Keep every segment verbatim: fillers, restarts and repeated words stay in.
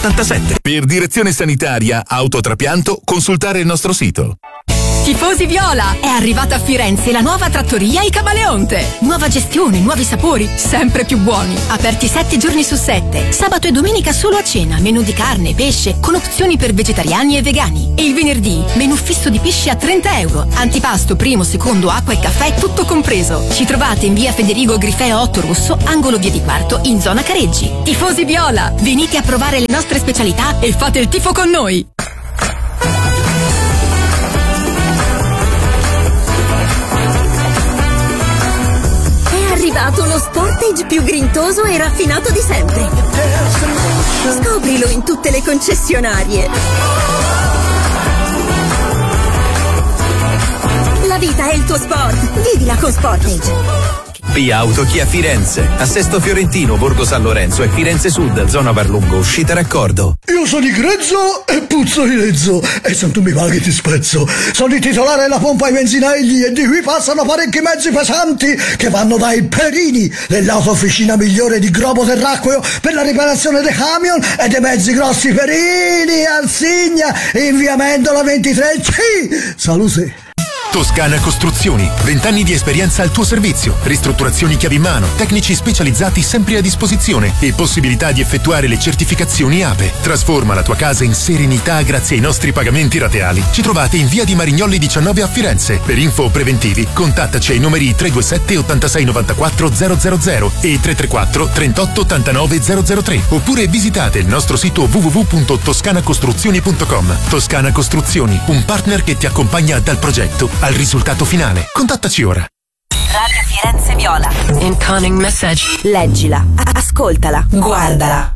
ottantasette. Per direzione sanitaria, autotrapianto, consultare il nostro sito. Tifosi Viola, è arrivata a Firenze la nuova trattoria I Camaleonte. Nuova gestione, nuovi sapori, sempre più buoni. Aperti sette giorni su sette. Sabato e domenica solo a cena, menù di carne, pesce, con opzioni per vegetariani e vegani. E il venerdì, menù fisso di pesce a trenta euro. Antipasto, primo, secondo, acqua e caffè, tutto compreso. Ci trovate in via Federico Grifeo otto Rosso, angolo via di Quarto, in zona Careggi. Tifosi Viola, venite a provare le nostre specialità e fate il tifo con noi. È arrivato lo Sportage più grintoso e raffinato di sempre. Scoprilo in tutte le concessionarie. La vita è il tuo sport. Vivila con Sportage. Pia Auto Chia Firenze, a Sesto Fiorentino, Borgo San Lorenzo e Firenze Sud, zona Varlungo, uscita raccordo. Io sono di grezzo e puzzo di lezzo, e se tu mi paghi ti spezzo. Sono il titolare della pompa ai benzinelli e di qui passano parecchi mezzi pesanti che vanno dai Perini, dell'autofficina migliore di globo terracqueo per la riparazione dei camion e dei mezzi grossi Perini, Arsigna, in via Mendola ventitré C. Salute. Toscana Costruzioni, vent'anni di esperienza al tuo servizio, ristrutturazioni chiavi in mano, tecnici specializzati sempre a disposizione e possibilità di effettuare le certificazioni A P E. Trasforma la tua casa in serenità grazie ai nostri pagamenti rateali. Ci trovate in via di Marignolli diciannove a Firenze. Per info preventivi contattaci ai numeri tre due sette ottantasei novantaquattro zero zero zero e tre tre quattro trentotto ottantanove zero zero tre, oppure visitate il nostro sito w w w punto toscana costruzioni punto com. Toscana Costruzioni, un partner che ti accompagna dal progetto al risultato finale. Contattaci ora. Radio Firenze Viola. Incoming message. Leggila, ascoltala, guardala.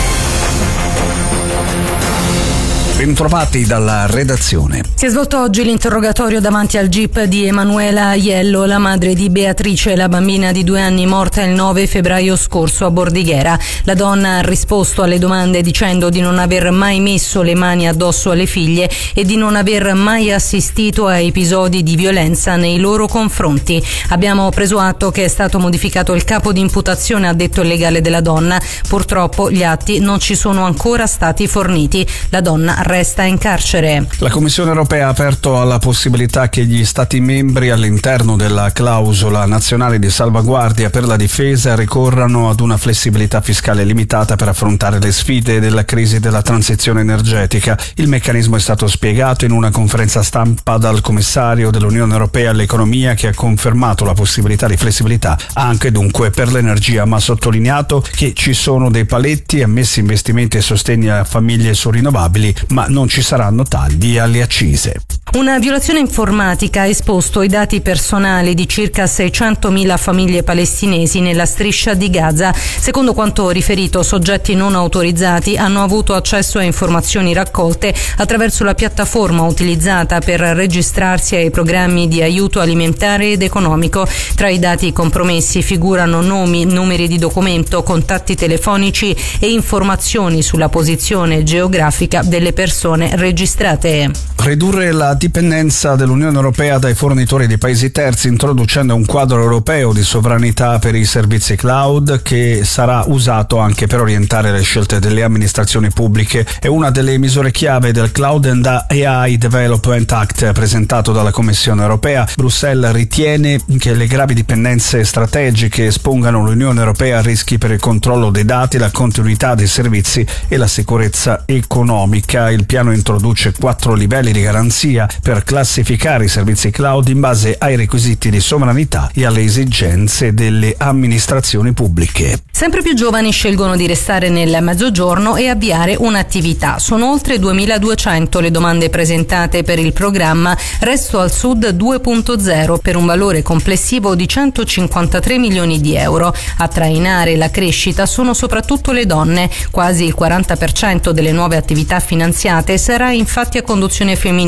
Bentrovati dalla redazione. Si è svolto oggi l'interrogatorio davanti al G I P di Emanuela Aiello, la madre di Beatrice, la bambina di due anni morta il nove febbraio scorso a Bordighera. La donna ha risposto alle domande dicendo di non aver mai messo le mani addosso alle figlie e di non aver mai assistito a episodi di violenza nei loro confronti. Abbiamo preso atto che è stato modificato il capo di imputazione, ha detto il legale della donna. Purtroppo gli atti non ci sono ancora stati forniti. La donna resta in carcere. La Commissione europea ha aperto alla possibilità che gli Stati membri all'interno della clausola nazionale di salvaguardia per la difesa ricorrano ad una flessibilità fiscale limitata per affrontare le sfide della crisi della transizione energetica. Il meccanismo è stato spiegato in una conferenza stampa dal commissario dell'Unione Europea all'economia, che ha confermato la possibilità di flessibilità anche dunque per l'energia, ma ha sottolineato che ci sono dei paletti, ammessi investimenti e sostegni a famiglie su rinnovabili, ma non ci saranno tagli alle accise. Una violazione informatica ha esposto i dati personali di circa seicentomila famiglie palestinesi nella striscia di Gaza. Secondo quanto riferito, soggetti non autorizzati hanno avuto accesso a informazioni raccolte attraverso la piattaforma utilizzata per registrarsi ai programmi di aiuto alimentare ed economico. Tra i dati compromessi figurano nomi, numeri di documento, contatti telefonici e informazioni sulla posizione geografica delle persone registrate. Ridurre la dipendenza dell'Unione Europea dai fornitori di paesi terzi, introducendo un quadro europeo di sovranità per i servizi cloud che sarà usato anche per orientare le scelte delle amministrazioni pubbliche. È una delle misure chiave del Cloud and A I Development Act presentato dalla Commissione Europea. Bruxelles ritiene che le gravi dipendenze strategiche espongano l'Unione Europea a rischi per il controllo dei dati, la continuità dei servizi e la sicurezza economica. Il piano introduce quattro livelli di garanzia per classificare i servizi cloud in base ai requisiti di sovranità e alle esigenze delle amministrazioni pubbliche. Sempre più giovani scelgono di restare nel Mezzogiorno e avviare un'attività. Sono oltre duemiladuecento le domande presentate per il programma Resto al Sud due punto zero per un valore complessivo di centocinquantatré milioni di euro. A trainare la crescita sono soprattutto le donne. Quasi il quaranta per cento delle nuove attività finanziate sarà infatti a conduzione femminile,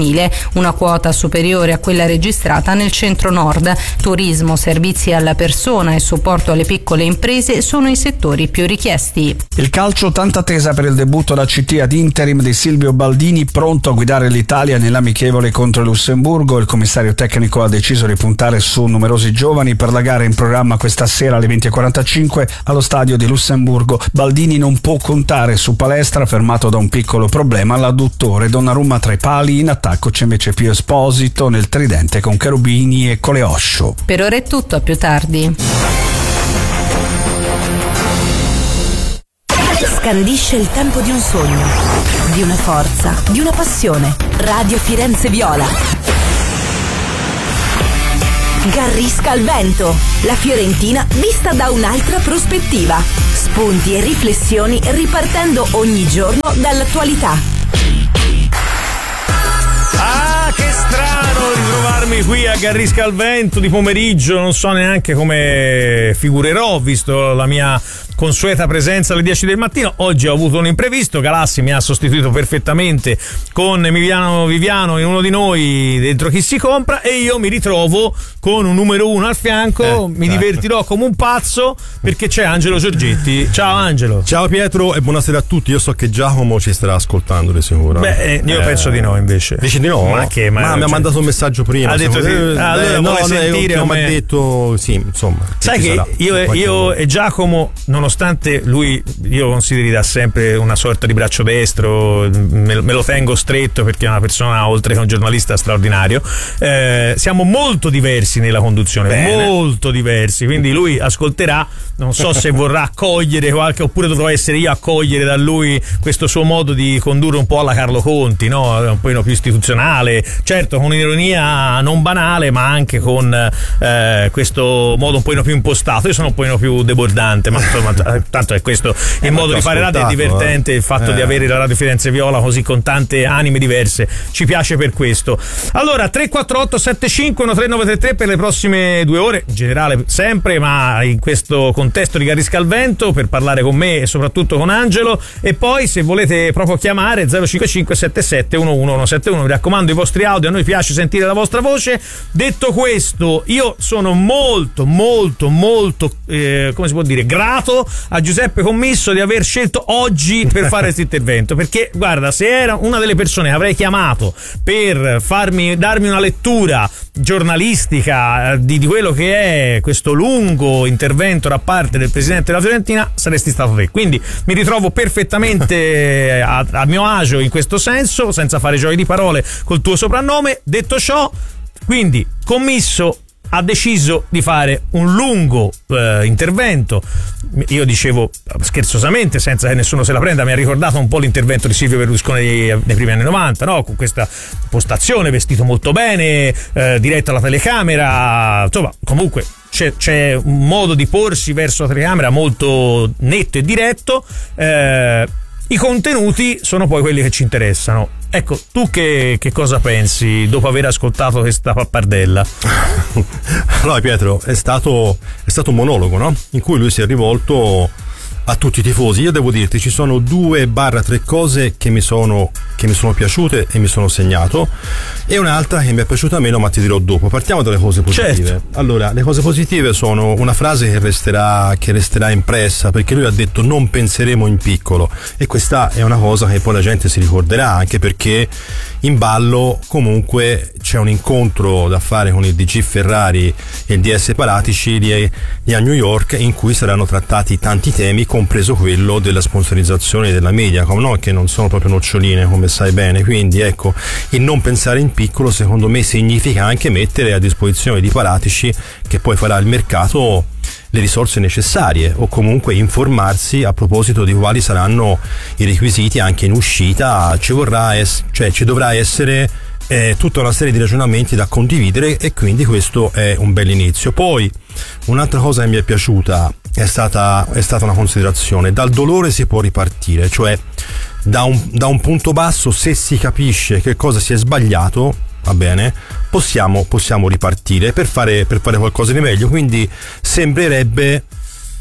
una quota superiore a quella registrata nel centro-nord. Turismo, servizi alla persona e supporto alle piccole imprese sono i settori più richiesti. Il calcio, tanta attesa per il debutto da C T ad interim di Silvio Baldini, pronto a guidare l'Italia nell'amichevole contro il Lussemburgo. Il commissario tecnico ha deciso di puntare su numerosi giovani per la gara in programma questa sera alle venti e quarantacinque allo stadio di Lussemburgo. Baldini non può contare su Palestra, fermato da un piccolo problema all'adduttore. Donnarumma tra i pali, in attacco c'è invece Pio Esposito nel tridente con Cherubini e Coleoscio. Per ora è tutto, a più tardi. Scandisce il tempo di un sogno, di una forza, di una passione. Radio Firenze Viola. Garrisca al vento, la Fiorentina vista da un'altra prospettiva. Spunti e riflessioni ripartendo ogni giorno dall'attualità. Ah, che strano ritrovarmi qui a Garrisca al vento di pomeriggio, non so neanche come figurerò visto la mia consueta presenza alle dieci del mattino. Oggi ho avuto un imprevisto, Galassi mi ha sostituito perfettamente con Emiliano Viviano in Uno di Noi dentro Chi si compra, e io mi ritrovo con un numero uno al fianco, eh, mi certo. divertirò come un pazzo perché c'è Angelo Giorgetti. Ciao Angelo. Ciao Pietro e buonasera a tutti. Io so che Giacomo ci starà ascoltando di sicuro. Beh, eh, io eh, penso di no invece. Dici di no? Ma che? Ma, ma mi ha mandato un messaggio prima. Ha detto sì. Eh, ah, allora eh, vuole no, sentire no, come... mi ha detto sì, insomma. Sai che io, io e Giacomo, nonostante lui, io consideri da sempre una sorta di braccio destro, me, me lo tengo stretto perché è una persona oltre che un giornalista straordinario, eh, siamo molto diversi nella conduzione. Bene. Molto diversi, quindi lui ascolterà, non so se vorrà accogliere qualche, oppure dovrò essere io a cogliere da lui questo suo modo di condurre un po' alla Carlo Conti, no? Un po' più istituzionale, certo con un'ironia non banale, ma anche con eh, questo modo un po' più impostato. Io sono un po' più debordante, ma insomma tanto è questo il eh, modo di fare radio, è divertente, eh. il fatto eh. di avere la Radio Firenze Viola così con tante anime diverse, ci piace per questo. Allora tre quattro otto sette cinque uno tre nove tre tre per le prossime due ore, in generale sempre, ma in questo contesto di Garrisca al vento, per parlare con me e soprattutto con Angelo. E poi se volete proprio chiamare zero cinque cinque sette sette uno uno uno sette uno, mi raccomando i vostri audio, a noi piace sentire la vostra voce. Detto questo, io sono molto molto molto eh, come si può dire, grato a Giuseppe Commisso di aver scelto oggi per fare questo intervento, perché guarda, se era una delle persone che avrei chiamato per farmi darmi una lettura giornalistica di, di quello che è questo lungo intervento da parte del presidente della Fiorentina, saresti stato te. Quindi mi ritrovo perfettamente a, a mio agio in questo senso, senza fare giochi di parole col tuo soprannome. Detto ciò, quindi Commisso ha deciso di fare un lungo eh, intervento. Io dicevo scherzosamente, senza che nessuno se la prenda, mi ha ricordato un po' l'intervento di Silvio Berlusconi nei, nei primi anni novanta, no? Con questa postazione, vestito molto bene, eh, diretto alla telecamera, insomma, comunque c'è, c'è un modo di porsi verso la telecamera molto netto e diretto. eh, I contenuti sono poi quelli che ci interessano. Ecco, tu che, che cosa pensi dopo aver ascoltato questa pappardella? Allora Pietro, è stato, è stato un monologo, no? In cui lui si è rivolto a tutti i tifosi. Io devo dirti, ci sono due barra tre cose che mi sono che mi sono piaciute e mi sono segnato, e un'altra che mi è piaciuta meno, ma ti dirò dopo. Partiamo dalle cose positive. Certo. Allora, le cose positive sono una frase che resterà che resterà impressa, perché lui ha detto non penseremo in piccolo, e questa è una cosa che poi la gente si ricorderà, anche perché in ballo comunque c'è un incontro da fare con il D G Ferrari e il D S Paratici di, di a New York, in cui saranno trattati tanti temi, compreso quello della sponsorizzazione della media, come no, che non sono proprio noccioline, come sai bene. Quindi ecco, il non pensare in piccolo secondo me significa anche mettere a disposizione di Paratici, che poi farà il mercato, le risorse necessarie, o comunque informarsi a proposito di quali saranno i requisiti anche in uscita. Ci vorrà es- cioè ci dovrà essere eh, tutta una serie di ragionamenti da condividere, e quindi questo è un bel inizio. Poi un'altra cosa che mi è piaciuta è stata, è stata una considerazione: dal dolore si può ripartire, cioè da un, da un punto basso, se si capisce che cosa si è sbagliato, va bene, possiamo, possiamo ripartire per fare, per fare qualcosa di meglio. Quindi sembrerebbe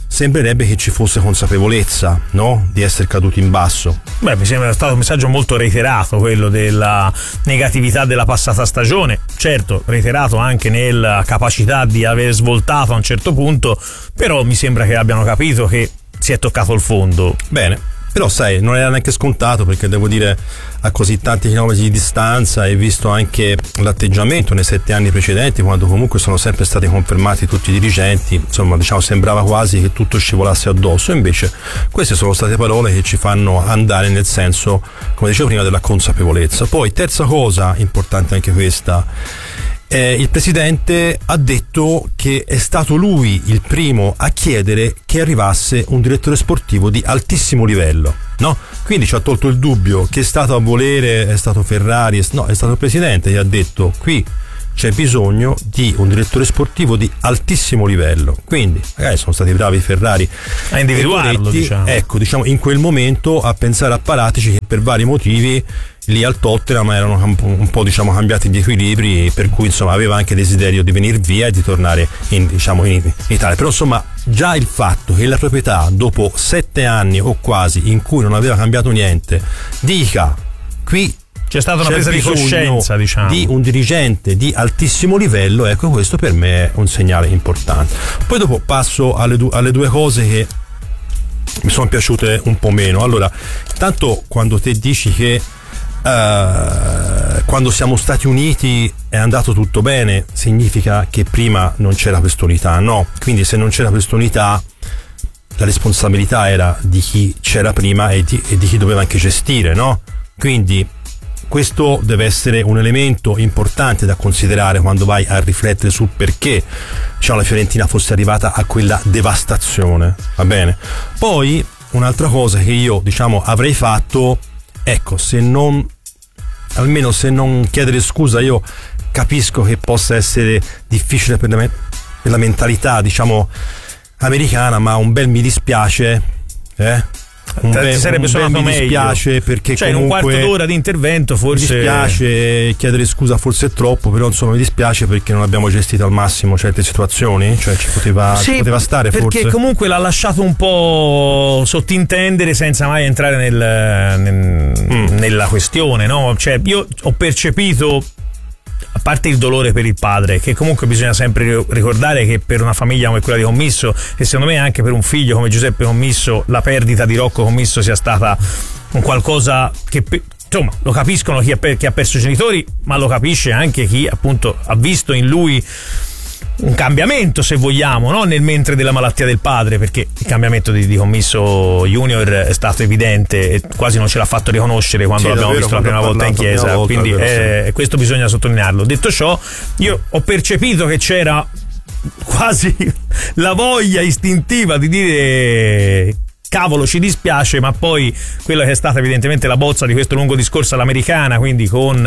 sembrerebbe che ci fosse consapevolezza, no? Di essere caduti in basso. Beh, mi sembra stato un messaggio molto reiterato, quello della negatività della passata stagione, certo reiterato anche nella capacità di aver svoltato a un certo punto, però mi sembra che abbiano capito che si è toccato il fondo. Bene. Però sai, non era neanche scontato, perché devo dire, a così tanti chilometri di distanza, e visto anche l'atteggiamento nei sette anni precedenti, quando comunque sono sempre stati confermati tutti i dirigenti, insomma, diciamo, sembrava quasi che tutto scivolasse addosso. Invece queste sono state parole che ci fanno andare nel senso, come dicevo prima, della consapevolezza. Poi, terza cosa importante anche questa, Eh, il presidente ha detto che è stato lui il primo a chiedere che arrivasse un direttore sportivo di altissimo livello, no? Quindi ci ha tolto il dubbio che è stato a volere, è stato Ferrari, no, è stato il presidente che ha detto: qui c'è bisogno di un direttore sportivo di altissimo livello. Quindi magari sono stati bravi i Ferrari a individuarlo, diciamo. Ecco, diciamo, in quel momento a pensare a Paratici, che per vari motivi lì al Tottenham erano un po', diciamo, cambiati gli equilibri, per cui insomma aveva anche desiderio di venire via e di tornare in, diciamo, in, in Italia. Però insomma già il fatto che la proprietà, dopo sette anni o quasi in cui non aveva cambiato niente, dica: qui c'è stata una presa di coscienza, diciamo, di un dirigente di altissimo livello, ecco, questo per me è un segnale importante. Poi dopo passo alle, du- alle due cose che mi sono piaciute un po' meno. Allora, intanto quando te dici che Uh, quando siamo stati uniti è andato tutto bene, significa che prima non c'era questa unità, no? Quindi se non c'era questa unità, la responsabilità era di chi c'era prima e di, e di chi doveva anche gestire, no? Quindi questo deve essere un elemento importante da considerare quando vai a riflettere sul perché, diciamo, la Fiorentina fosse arrivata a quella devastazione, va bene? Poi un'altra cosa che io, diciamo, avrei fatto, ecco, se non, almeno se non chiedere scusa, io capisco che possa essere difficile per la, me- per la mentalità, diciamo, americana, ma un bel mi dispiace, eh? Un Ti bel, sarebbe un suonato bel mi meglio, dispiace, perché cioè comunque in un quarto d'ora di intervento forse mi dispiace, chiedere scusa forse è troppo, però insomma mi dispiace perché non abbiamo gestito al massimo certe situazioni, cioè ci poteva, sì, ci poteva stare, perché forse comunque l'ha lasciato un po' sottintendere senza mai entrare nel, nel, mm. nella questione, no? Cioè io ho percepito, a parte il dolore per il padre, che comunque bisogna sempre ricordare che per una famiglia come quella di Commisso, e secondo me anche per un figlio come Giuseppe Commisso, la perdita di Rocco Commisso sia stata un qualcosa che, insomma, lo capiscono chi ha, chi ha perso i genitori, ma lo capisce anche chi appunto ha visto in lui un cambiamento, se vogliamo, no? Nel mentre della malattia del padre, perché il cambiamento di, di Commisso Junior è stato evidente e quasi non ce l'ha fatto riconoscere quando sì, l'abbiamo visto la prima volta in chiesa, volta, quindi vero, sì. eh, questo bisogna sottolinearlo. Detto ciò, io ho percepito che c'era quasi la voglia istintiva di dire cavolo, ci dispiace, ma poi quella che è stata evidentemente la bozza di questo lungo discorso all'americana, quindi con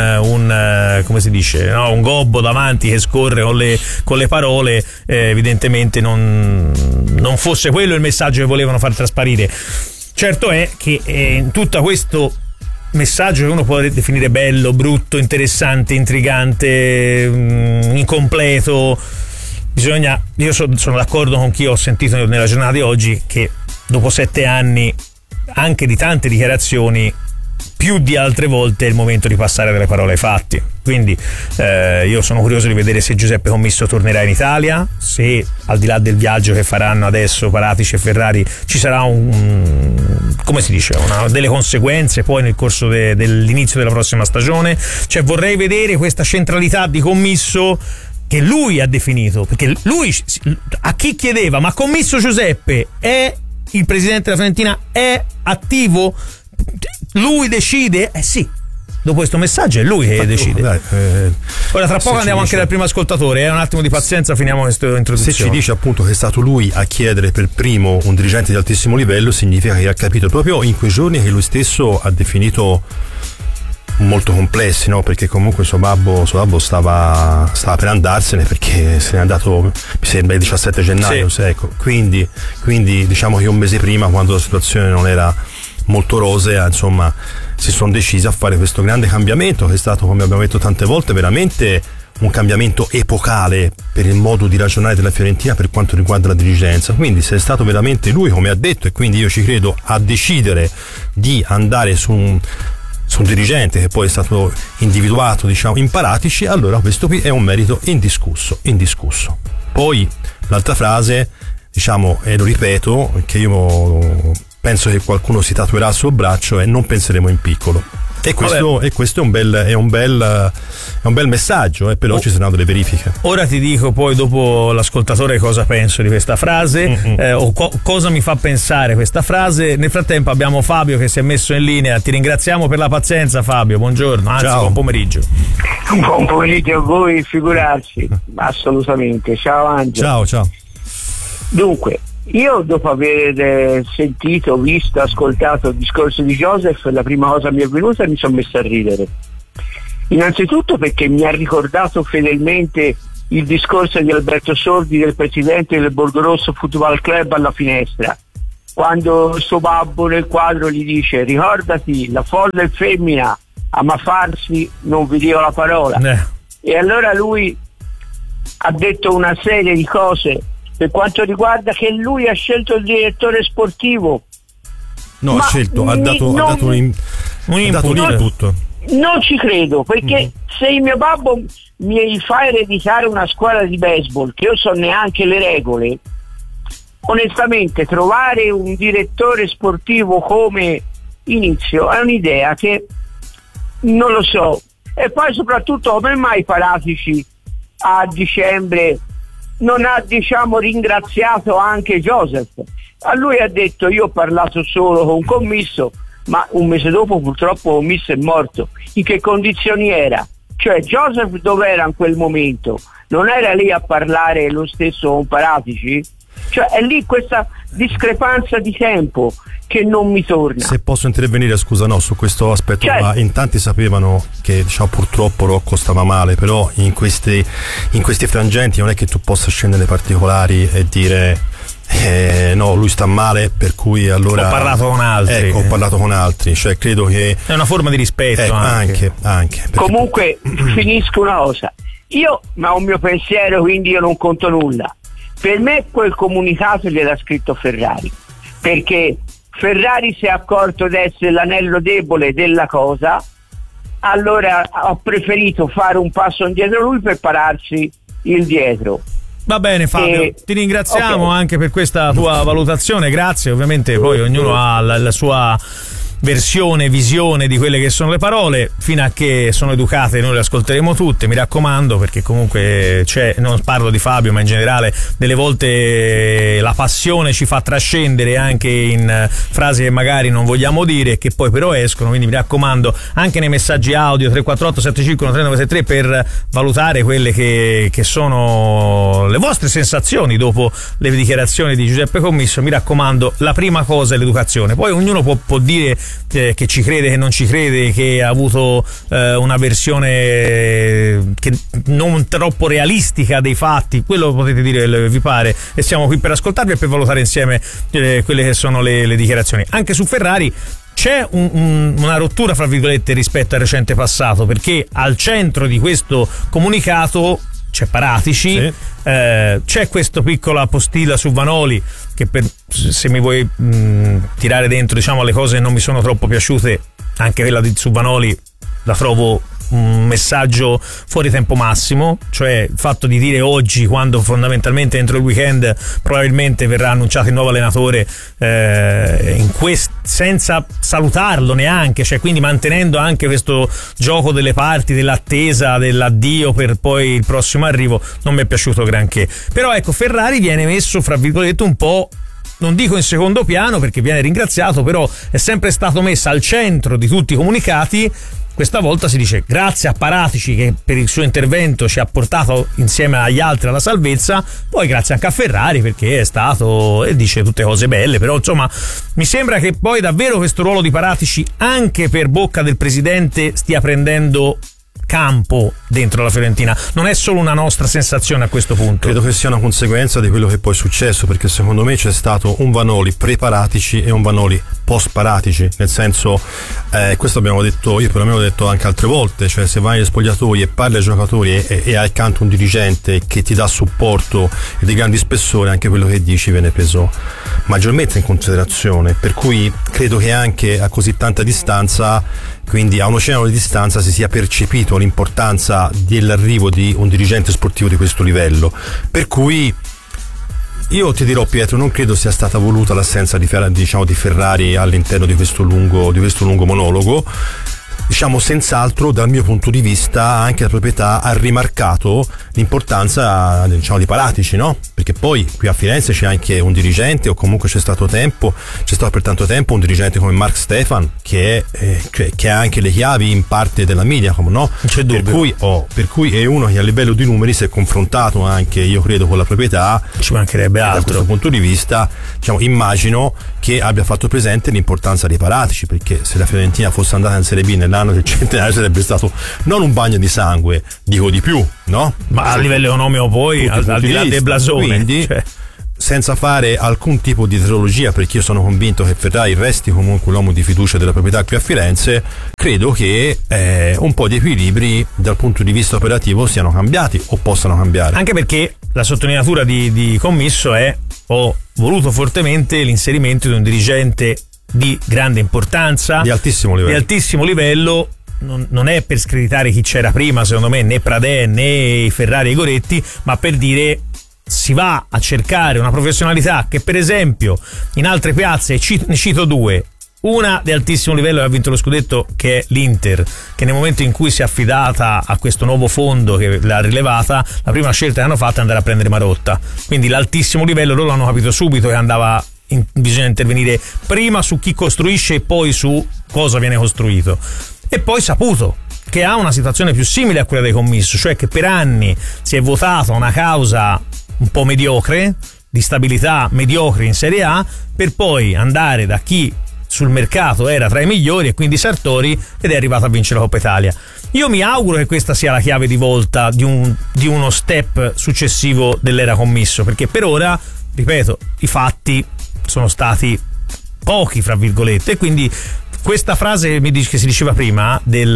un, come si dice, no? un gobbo davanti che scorre con le, con le parole, eh, evidentemente non, non fosse quello il messaggio che volevano far trasparire. Certo è che eh, in tutto questo messaggio, che uno può definire bello, brutto, interessante, intrigante, mh, incompleto, bisogna, io so, sono d'accordo con chi ho sentito nella giornata di oggi che dopo sette anni, anche di tante dichiarazioni, più di altre volte è il momento di passare dalle parole ai fatti. Quindi eh, io sono curioso di vedere se Giuseppe Commisso tornerà in Italia, se al di là del viaggio che faranno adesso Paratici e Ferrari ci sarà un, come si dice, una, delle conseguenze poi nel corso de, dell'inizio della prossima stagione. Cioè vorrei vedere questa centralità di Commisso che lui ha definito, perché lui a chi chiedeva ma Commisso Giuseppe è il presidente della Fiorentina, è attivo, lui decide, eh sì, dopo questo messaggio è lui che decide. Dai, eh, ora tra poco andiamo anche dal primo ascoltatore, eh, un attimo di pazienza, finiamo questa introduzione. Se ci dice appunto che è stato lui a chiedere per primo un dirigente di altissimo livello, significa che ha capito proprio in quei giorni che lui stesso ha definito molto complessi, no? Perché comunque suo babbo, suo babbo stava, stava per andarsene, perché se n'è andato, mi sembra il diciassette gennaio, sì. Ecco. quindi, quindi diciamo che un mese prima, quando la situazione non era molto rosea, insomma, si sono decisi a fare questo grande cambiamento che è stato, come abbiamo detto tante volte, veramente un cambiamento epocale per il modo di ragionare della Fiorentina per quanto riguarda la dirigenza. Quindi se è stato veramente lui, come ha detto, e quindi io ci credo, a decidere di andare su un, su un dirigente che poi è stato individuato, diciamo, in Paratici, allora questo qui è un merito indiscusso, indiscusso. Poi l'altra frase, diciamo, e lo ripeto, che io penso che qualcuno si tatuerà al suo braccio, è: non penseremo in piccolo. E questo, e questo è un bel è un bel è un bel messaggio, eh, però oh, ci saranno delle verifiche. Ora ti dico poi dopo l'ascoltatore cosa penso di questa frase, eh, o co- cosa mi fa pensare questa frase. Nel frattempo abbiamo Fabio che si è messo in linea. Ti ringraziamo per la pazienza, Fabio, buongiorno, anzi Ciao. buon pomeriggio. Buon pomeriggio a voi, figurarsi, assolutamente. Ciao Angelo. Ciao, ciao. Dunque, io dopo aver sentito, visto, ascoltato il discorso di Joseph, la prima cosa mi è venuta e mi sono messo a ridere. Innanzitutto perché mi ha ricordato fedelmente il discorso di Alberto Sordi, del presidente del Borgorosso Football Club, alla finestra, quando suo babbo nel quadro gli dice: ricordati, la folla è femmina, ama farsi, non vi dico la parola. Eh. E allora lui ha detto una serie di cose per quanto riguarda che lui ha scelto il direttore sportivo. No, ha scelto, ha dato, non, ha dato un, un input. Un input. Non ci credo, perché mm. se il mio babbo mi fa ereditare una squadra di baseball, che io so neanche le regole, onestamente trovare un direttore sportivo come inizio è un'idea che non lo so. E poi soprattutto, come mai Paratici a dicembre non ha, diciamo, ringraziato anche Joseph? A lui ha detto: io ho parlato solo con Commisso, ma un mese dopo purtroppo Commisso è morto. In che condizioni era? Cioè, Joseph dov'era in quel momento? Non era lì a parlare lo stesso con Paratici? Cioè è lì questa discrepanza di tempo che non mi torna. Se posso intervenire, scusa, no, su questo aspetto, certo. Ma in tanti sapevano che, diciamo, purtroppo Rocco stava male, però in questi, in questi frangenti non è che tu possa scendere nei particolari e dire eh, no, lui sta male, per cui allora ho parlato con altri. Ecco, ho parlato con altri, cioè credo che è una forma di rispetto, ecco, anche, anche, anche comunque finisco una cosa. Io, ma ho un mio pensiero, quindi io non conto nulla. Per me quel comunicato gliel'ha scritto Ferrari, perché Ferrari si è accorto di essere l'anello debole della cosa, allora ho preferito fare un passo indietro lui per pararsi il dietro. Va bene Fabio, e... ti ringraziamo okay. anche per questa tua valutazione, grazie. Ovviamente poi ognuno ha la, la sua versione, visione di quelle che sono le parole, fino a che sono educate noi le ascolteremo tutte, mi raccomando, perché comunque c'è, non parlo di Fabio ma in generale delle volte la passione ci fa trascendere anche in frasi che magari non vogliamo dire, che poi però escono, quindi mi raccomando anche nei messaggi audio tre quattro otto sette cinque uno tre nove sei tre per valutare quelle che, che sono le vostre sensazioni dopo le dichiarazioni di Giuseppe Commisso. Mi raccomando, la prima cosa è l'educazione, poi ognuno può, può dire che ci crede, che non ci crede, che ha avuto eh, una versione che non troppo realistica dei fatti, quello potete dire, vi pare, e siamo qui per ascoltarvi e per valutare insieme eh, quelle che sono le, le dichiarazioni. Anche su Ferrari c'è un, un, una rottura fra virgolette rispetto al recente passato, perché al centro di questo comunicato c'è Paratici, sì. eh, c'è questa piccola postilla su Vanoli che, per, se mi vuoi mh, tirare dentro, diciamo, le cose che non mi sono troppo piaciute, anche quella di su Vanoli la trovo un messaggio fuori tempo massimo, cioè il fatto di dire oggi, quando fondamentalmente entro il weekend probabilmente verrà annunciato il nuovo allenatore, eh, in quest- senza salutarlo neanche, cioè quindi mantenendo anche questo gioco delle parti, dell'attesa, dell'addio per poi il prossimo arrivo, non mi è piaciuto granché. Però ecco, Ferrari viene messo fra virgolette un po', non dico in secondo piano perché viene ringraziato, però è sempre stato messo al centro di tutti i comunicati. Questa volta si dice grazie a Paratici che per il suo intervento ci ha portato insieme agli altri alla salvezza, poi grazie anche a Ferrari perché è stato, e dice tutte cose belle, però insomma mi sembra che poi davvero questo ruolo di Paratici anche per bocca del presidente stia prendendo campo dentro la Fiorentina, non è solo una nostra sensazione a questo punto. Credo che sia una conseguenza di quello che poi è successo, perché secondo me c'è stato un Vanoli pre-Paratici e un Vanoli post-Paratici, nel senso, eh, questo abbiamo detto, io per me l'ho detto anche altre volte, cioè se vai negli spogliatoi e parli ai giocatori e, e, e hai accanto un dirigente che ti dà supporto e di grandi spessore, anche quello che dici viene preso maggiormente in considerazione, per cui credo che anche a così tanta distanza, quindi a un oceano di distanza, si sia percepito l'importanza dell'arrivo di un dirigente sportivo di questo livello, per cui io ti dirò, Pietro, non credo sia stata voluta l'assenza di, diciamo, di Ferrari all'interno di questo lungo, di questo lungo monologo. Diciamo, senz'altro dal mio punto di vista anche la proprietà ha rimarcato l'importanza, diciamo, di Paratici, no? Perché poi qui a Firenze c'è anche un dirigente, o comunque c'è stato tempo, c'è stato per tanto tempo un dirigente come Mark Stefan che, è, eh, che, che ha anche le chiavi in parte della Mediacom, no? C'è per cui, oh, per cui è uno che a livello di numeri si è confrontato anche, io credo, con la proprietà. Ci mancherebbe altro. Da questo punto di vista, diciamo, immagino che abbia fatto presente l'importanza dei Paratici, perché se la Fiorentina fosse andata in Serie B nell'anno del centenario sarebbe stato non un bagno di sangue, dico di più, no? Ma a livello economico poi, al, al di là del blasone, quindi, cioè, senza fare alcun tipo di teologia, perché io sono convinto che Ferrari resti comunque l'uomo di fiducia della proprietà qui a Firenze, credo che eh, un po' di equilibri dal punto di vista operativo siano cambiati o possano cambiare. Anche perché la sottolineatura di, di Commisso è: ho voluto fortemente l'inserimento di un dirigente di grande importanza, di altissimo livello, di altissimo livello. Non, non è per screditare chi c'era prima, secondo me, né Pradè né i Ferrari e i Goretti, ma per dire si va a cercare una professionalità che, per esempio, in altre piazze, ne cito due, una di altissimo livello che ha vinto lo scudetto, che è l'Inter, che nel momento in cui si è affidata a questo nuovo fondo che l'ha rilevata, la prima scelta che hanno fatto è andare a prendere Marotta. Quindi l'altissimo livello loro hanno capito subito che andava in, bisogna intervenire prima su chi costruisce e poi su cosa viene costruito. E poi Saputo, che ha una situazione più simile a quella dei Commisso, cioè che per anni si è votata una causa un po' mediocre, di stabilità mediocre in Serie A, per poi andare da chi sul mercato era tra i migliori, e quindi Sartori, ed è arrivato a vincere la Coppa Italia. Io mi auguro che questa sia la chiave di volta di, un, di uno step successivo dell'era Commisso, perché per ora, ripeto, i fatti sono stati pochi, fra virgolette, e quindi questa frase che si diceva prima del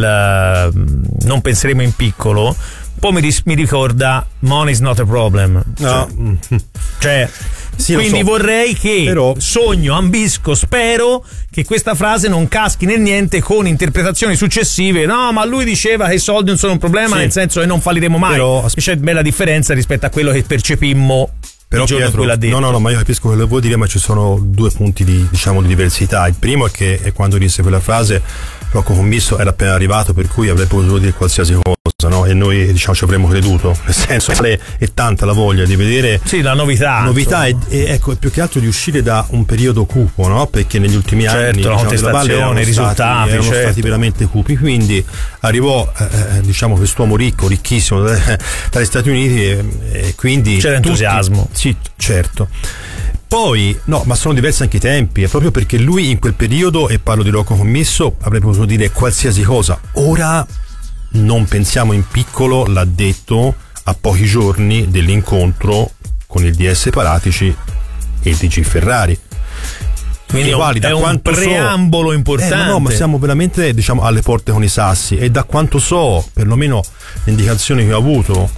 uh, non penseremo in piccolo, un po' mi, ris- mi ricorda money is not a problem, no. Cioè, cioè sì, quindi so. vorrei che Però... sogno, ambisco, spero che questa frase non caschi nel niente con interpretazioni successive. No, ma lui diceva che i soldi non sono un problema, sì, nel senso che non falliremo mai. Però... c'è bella differenza rispetto a quello che percepimmo. Però Pietro, no, no, no, ma io capisco quello che vuoi dire, ma ci sono due punti di, diciamo, di diversità. Il primo è che è quando disse quella frase, Rocco Commisso era appena arrivato, per cui avrebbe potuto dire qualsiasi cosa, no? E noi, diciamo, ci avremmo creduto. Nel senso, è tanta la voglia di vedere, sì, la novità, novità e, e ecco, più che altro di uscire da un periodo cupo, no? Perché negli ultimi certo, anni, la diciamo, contestazione, i risultati stati, erano certo. stati veramente cupi. Quindi arrivò, eh, diciamo, quest'uomo ricco, ricchissimo dagli Stati Uniti, e, e quindi c'era tutti, entusiasmo. Sì, certo. Poi, no, ma sono diversi anche i tempi, è proprio perché lui in quel periodo, e parlo di Rocco Commisso, avrebbe potuto dire qualsiasi cosa. Ora non pensiamo in piccolo, l'ha detto a pochi giorni dell'incontro con il D S Paratici e il D G Ferrari. Quindi quali, è un preambolo so, importante. Eh, no, ma siamo veramente, diciamo, alle porte con i sassi, e da quanto so, perlomeno le indicazioni che ho avuto,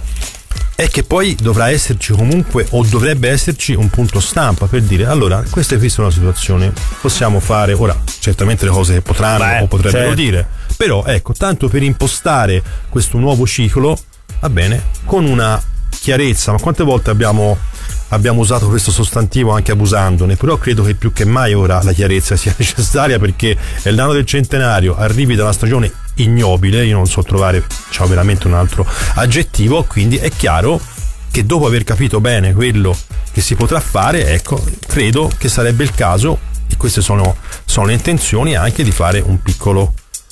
è che poi dovrà esserci comunque, o dovrebbe esserci, un punto stampa per dire: allora, questa è questa una situazione, possiamo fare ora certamente le cose che potranno Beh, o potrebbero certo. dire, però ecco, tanto per impostare questo nuovo ciclo, va bene, con una chiarezza. Ma quante volte abbiamo abbiamo usato questo sostantivo anche abusandone, però credo che più che mai ora la chiarezza sia necessaria, perché è l'anno del centenario, arrivi da una stagione ignobile, io non so trovare, diciamo, veramente un altro aggettivo, quindi è chiaro che dopo aver capito bene quello che si potrà fare, ecco, credo che sarebbe il caso, e queste sono, sono le intenzioni, anche di fare un piccolo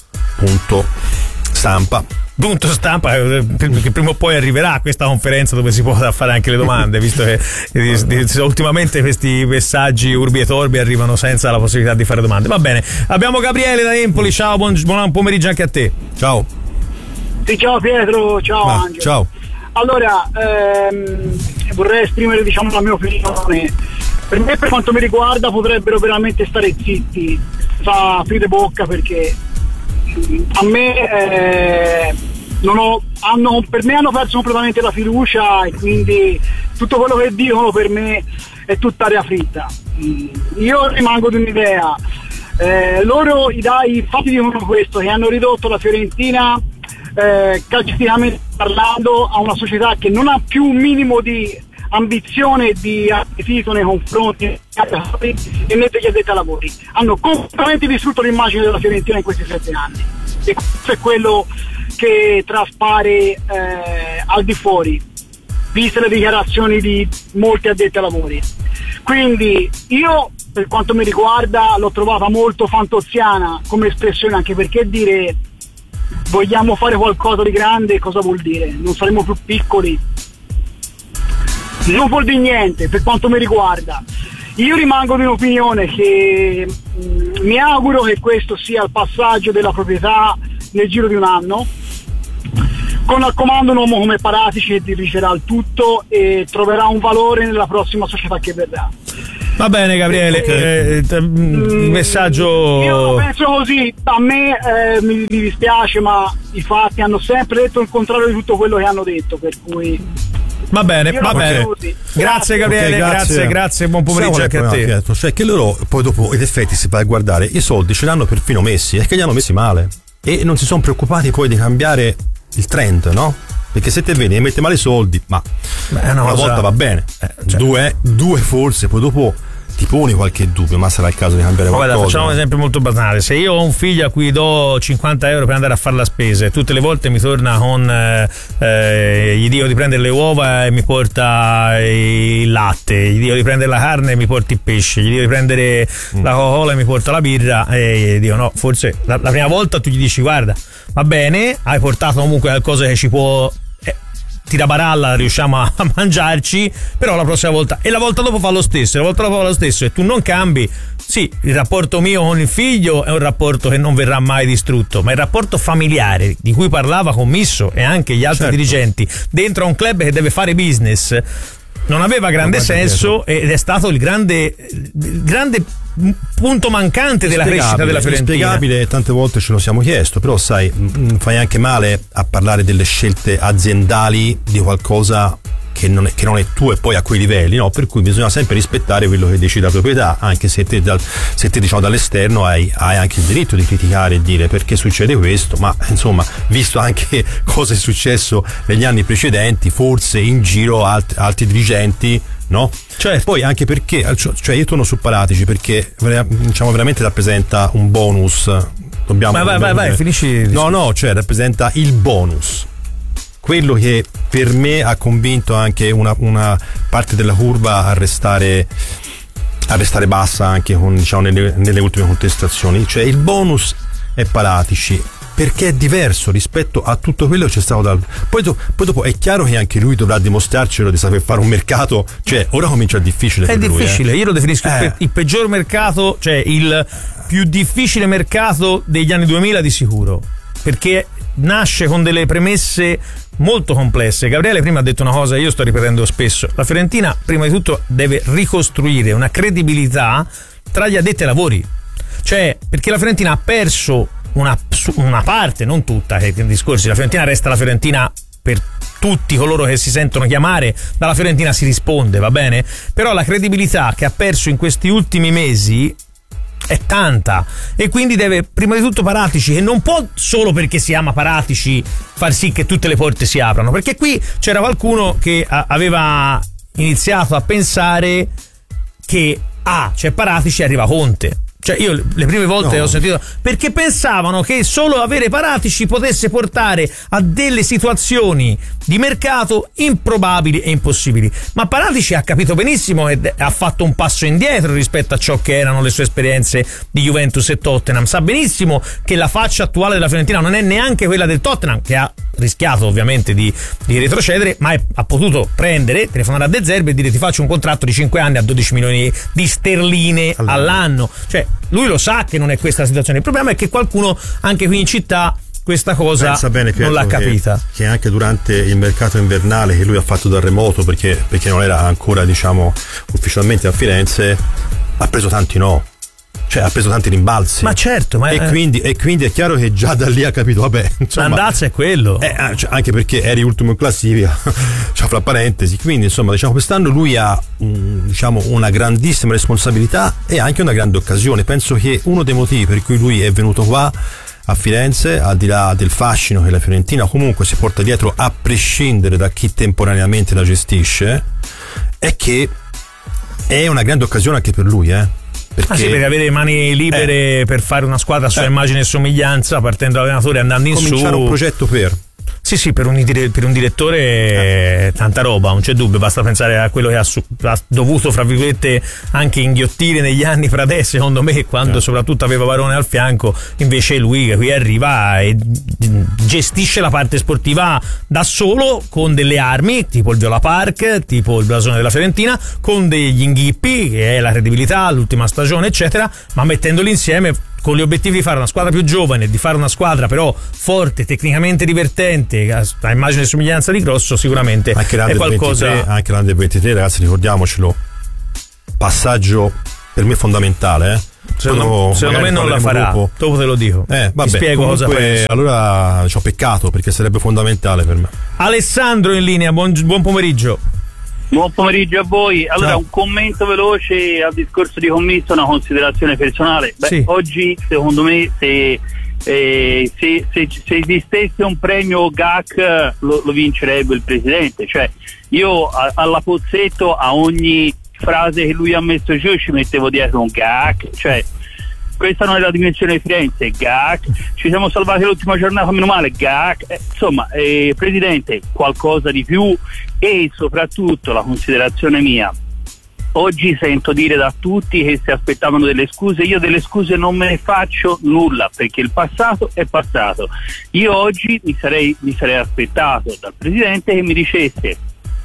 punto stampa. Punto stampa, che prima o poi arriverà questa conferenza dove si potrà fare anche le domande, visto che eh, ultimamente questi messaggi urbi e torbi arrivano senza la possibilità di fare domande. Va bene, abbiamo Gabriele da Empoli, ciao, buon, buon pomeriggio anche a te. Ciao. Sì, ciao Pietro, ciao ah, Angelo. Ciao. Allora, ehm, vorrei esprimere diciamo la mia opinione. Per me, per quanto mi riguarda, potrebbero veramente stare zitti, fa aprire bocca, perché a me eh, non ho, hanno, per me hanno perso completamente la fiducia, e quindi tutto quello che dicono per me è tutta aria fritta. Io rimango di un'idea, eh, loro i dai infatti dicono questo, che hanno ridotto la Fiorentina eh, calcisticamente parlando a una società che non ha più un minimo di ambizione di appetito nei confronti e né degli addetti ai lavori. Hanno completamente distrutto l'immagine della Fiorentina in questi sette anni, e questo è quello che traspare eh, al di fuori, viste le dichiarazioni di molti addetti ai lavori. Quindi io, per quanto mi riguarda, l'ho trovata molto fantoziana come espressione, anche perché dire vogliamo fare qualcosa di grande cosa vuol dire? Non saremo più piccoli? Non vuol dire niente per quanto mi riguarda. Io rimango di un'opinione che mh, mi auguro che questo sia il passaggio della proprietà nel giro di un anno, con al comando un uomo come Paratici che dirigerà il tutto e troverà un valore nella prossima società che verrà. Va bene Gabriele, eh, eh, il messaggio... Io penso così, a me eh, mi, mi dispiace, ma i fatti hanno sempre detto il contrario di tutto quello che hanno detto, per cui... Va bene, va bene. Grazie. Grazie Gabriele, okay, grazie. grazie, grazie, buon pomeriggio anche a te. Pietro, cioè che loro poi dopo in effetti si va a guardare, i soldi ce l'hanno perfino messi, è che li hanno messi male e non si sono preoccupati poi di cambiare il trend, no? Perché se te vedi e metti male i soldi, ma Beh, una, una volta va bene, eh, cioè. due, due forse, poi dopo ti poni qualche dubbio, ma sarà il caso di cambiare qualcosa. Guarda, facciamo un esempio molto banale: se io ho un figlio a cui do cinquanta euro per andare a fare la spesa e tutte le volte mi torna con eh, eh, gli dico di prendere le uova e mi porta il latte, gli dico di prendere la carne e mi porta il pesce, gli dico di prendere mm. la Coca-Cola e mi porta la birra, e gli dico no, forse la, la prima volta tu gli dici guarda, va bene, hai portato comunque qualcosa che ci può tirabaralla, riusciamo a mangiarci, però la prossima volta, e la volta dopo fa lo stesso, e la volta dopo fa lo stesso, e tu non cambi. Sì, il rapporto mio con il figlio è un rapporto che non verrà mai distrutto, ma il rapporto familiare di cui parlava Commisso e anche gli altri certo. dirigenti dentro a un club che deve fare business non aveva grande senso dietro. Ed è stato il grande il grande punto mancante della crescita della Fiorentina. È inspiegabile, tante volte ce lo siamo chiesto, però sai, fai anche male a parlare delle scelte aziendali di qualcosa che non è, che non è tuo e poi a quei livelli, no? Per cui bisogna sempre rispettare quello che decide la proprietà, anche se te, dal, se te diciamo dall'esterno hai, hai anche il diritto di criticare e dire perché succede questo, ma insomma, visto anche cosa è successo negli anni precedenti, forse in giro alt, altri dirigenti, no? Cioè, poi anche perché, cioè io torno su Paratici perché diciamo veramente rappresenta un bonus. Dobbiamo, ma vai, dobbiamo vai, vai, finisci. No, no, cioè rappresenta il bonus. Quello che per me ha convinto anche una, una parte della curva a restare, a restare bassa anche con, diciamo, nelle, nelle ultime contestazioni, cioè il bonus è Paratici, perché è diverso rispetto a tutto quello che c'è stato dal... Poi, do, poi dopo è chiaro che anche lui dovrà dimostrarcelo di saper fare un mercato, cioè ora comincia il difficile. È per difficile, lui, eh. io lo definisco eh. il, pe- il peggior mercato, cioè il più difficile mercato degli anni duemila di sicuro, perché nasce con delle premesse molto complesse. Gabriele prima ha detto una cosa, io sto ripetendo spesso: la Fiorentina prima di tutto deve ricostruire una credibilità tra gli addetti ai lavori, cioè perché la Fiorentina ha perso una, una parte, non tutta, che i discorsi, la Fiorentina resta la Fiorentina per tutti coloro che si sentono chiamare, dalla Fiorentina si risponde, va bene, però la credibilità che ha perso in questi ultimi mesi è tanta, e quindi deve prima di tutto Paratici, che non può solo perché si ama Paratici far sì che tutte le porte si aprano, perché qui c'era qualcuno che a- aveva iniziato a pensare che ah, c'è Paratici e arriva Conte. Cioè io le prime volte no. ho sentito, perché pensavano che solo avere Paratici potesse portare a delle situazioni di mercato improbabili e impossibili, ma Paratici ha capito benissimo e ha fatto un passo indietro rispetto a ciò che erano le sue esperienze di Juventus e Tottenham. Sa benissimo che la faccia attuale della Fiorentina non è neanche quella del Tottenham, che ha rischiato ovviamente di, di retrocedere, ma è, ha potuto prendere, telefonare a De Zerbi e dire ti faccio un contratto di cinque anni a dodici milioni di sterline allora. all'anno. Cioè lui lo sa che non è questa la situazione, il problema è che qualcuno anche qui in città questa cosa bene, Pietro, non l'ha capita. Che, che anche durante il mercato invernale che lui ha fatto da remoto, perché, perché non era ancora, diciamo, ufficialmente a Firenze, ha preso tanti no. Cioè ha preso tanti rimbalzi. Ma certo, ma e, è... quindi, e quindi è chiaro che già da lì ha capito, vabbè, insomma, l'andazzo è quello. Eh, cioè, anche perché eri ultimo in classifica, cioè fra parentesi. Quindi insomma, diciamo, quest'anno lui ha um, diciamo, una grandissima responsabilità e anche una grande occasione. Penso che uno dei motivi per cui lui è venuto qua a Firenze, al di là del fascino che la Fiorentina comunque si porta dietro, a prescindere da chi temporaneamente la gestisce, è che è una grande occasione anche per lui, eh. Perché, ah sì, perché avere le mani libere eh, per fare una squadra a sua eh, immagine e somiglianza, partendo dall'allenatore e andando in su. Cominciare un progetto per. Sì, sì, per un, dire, per un direttore eh. tanta roba, non c'è dubbio, basta pensare a quello che ha, su, ha dovuto, fra virgolette, anche inghiottire negli anni fra adesso, secondo me, quando eh. soprattutto aveva Varone al fianco. Invece lui che qui arriva e gestisce la parte sportiva da solo, con delle armi, tipo il Viola Park, tipo il blasone della Fiorentina, con degli inghippi, che è la credibilità, l'ultima stagione, eccetera, ma mettendoli insieme con gli obiettivi di fare una squadra più giovane, di fare una squadra però forte, tecnicamente divertente, a immagine e somiglianza di Grosso, sicuramente anche è qualcosa. ventitré, anche l'Under ventitré, ragazzi, ricordiamocelo, passaggio per me fondamentale, eh. Secondo, secondo me non la farà, dopo, dopo te lo dico. Eh, vabbè, ti spiego comunque, cosa penso. Allora ci ho peccato, perché sarebbe fondamentale per me. Alessandro in linea, buon, buon pomeriggio. Buon pomeriggio a voi. Allora, Ciao. Un commento veloce al discorso di Commisso, una considerazione personale. Beh, sì. Oggi, secondo me, se, eh, se, se, se esistesse un premio G A C lo, lo vincerebbe il presidente. Cioè, io a, alla Pozzetto, a ogni frase che lui ha messo giù, ci mettevo dietro un G A C. Cioè, questa non è la dimensione di Firenze, G A C. Ci siamo salvati l'ultima giornata, meno male, G A C. Eh, insomma, eh, presidente, qualcosa di più. E soprattutto la considerazione mia, oggi sento dire da tutti che si aspettavano delle scuse. Io delle scuse non me ne faccio nulla, perché il passato è passato. Io oggi mi sarei, mi sarei aspettato dal presidente che mi dicesse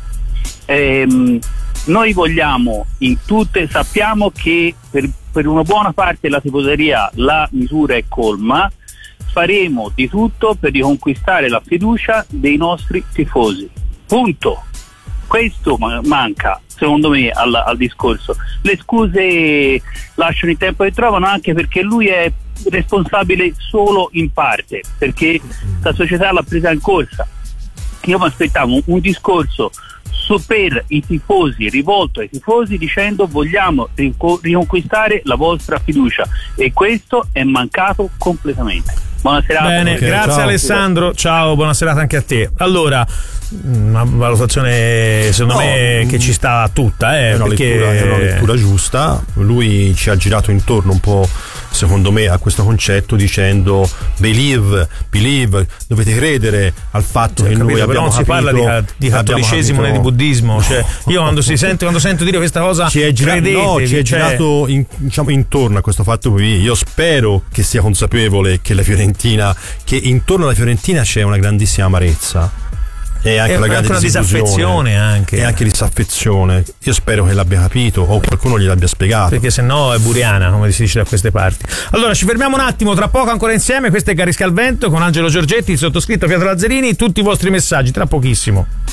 ehm, noi vogliamo in tutte, sappiamo che per, per una buona parte della tifoseria la misura è colma, faremo di tutto per riconquistare la fiducia dei nostri tifosi. Punto. Questo manca, secondo me, al, al discorso. Le scuse lasciano il tempo che trovano, anche perché lui è responsabile solo in parte, perché la società l'ha presa in corsa. Io mi aspettavo un, un discorso su, per i tifosi, rivolto ai tifosi, dicendo vogliamo riconquistare la vostra fiducia, e questo è mancato completamente. Buona serata. Bene, okay, grazie ciao. Alessandro, ciao, buona serata anche a te. Allora, una valutazione secondo no, me che ci sta tutta, eh, è, una perché... lettura, è una lettura giusta. Lui ci ha girato intorno un po', secondo me, a questo concetto, dicendo believe, believe, dovete credere al fatto cioè, che capito, noi abbiamo non capito, si parla di, di cattolicesimo né di buddismo, cioè, io quando si sente quando sento dire questa cosa ci è girato, credetevi, no, ci è cioè... girato in, diciamo, intorno a questo fatto qui. Io spero che sia consapevole che la Fiorentina, che intorno alla Fiorentina c'è una grandissima amarezza e anche e una grande una disaffezione, anche e anche disaffezione. Io spero che l'abbia capito o qualcuno gliel'abbia spiegato, perché se no è buriana, come si dice da queste parti. Allora ci fermiamo un attimo, tra poco ancora insieme. Questo è Garisca al Vento con Angelo Giorgetti, il sottoscritto Pietro Lazzarini, tutti i vostri messaggi tra pochissimo.